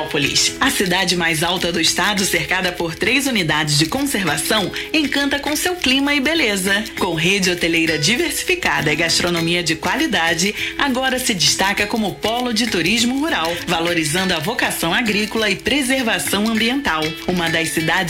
Rondonópolis, a cidade mais alta do estado, cercada por 3 unidades de conservação, encanta com seu clima e beleza. Com rede hoteleira diversificada e gastronomia de qualidade, agora se destaca como polo de turismo rural, valorizando a vocação agrícola e preservação ambiental. Uma das cidades